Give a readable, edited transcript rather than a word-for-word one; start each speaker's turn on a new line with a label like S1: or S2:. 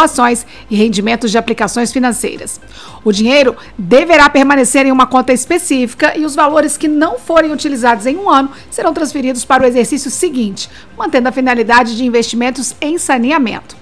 S1: doações e rendimentos de aplicações financeiras. O dinheiro deverá permanecer em uma conta específica e os valores que não forem utilizados em um ano serão transferidos para o exercício seguinte, mantendo a finalidade de investimentos em saneamento.